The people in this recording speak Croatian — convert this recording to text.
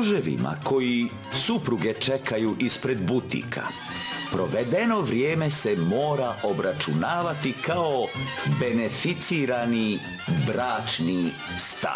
muževima koji supruge čekaju ispred butika, provedeno vrijeme se mora obračunavati kao beneficirani bračni staž.